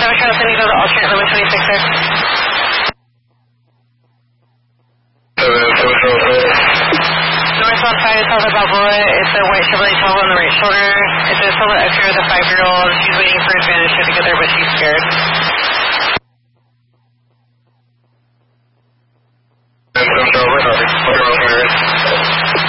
trying to send you to the alternate limit 26 there. 707. Northbound 5 south of Balboa. It's a white Chevrolet Tahoe on the right shoulder. It's a Silver Extra with a 5-year-old. She's waiting for Advantage to get there, but she's scared.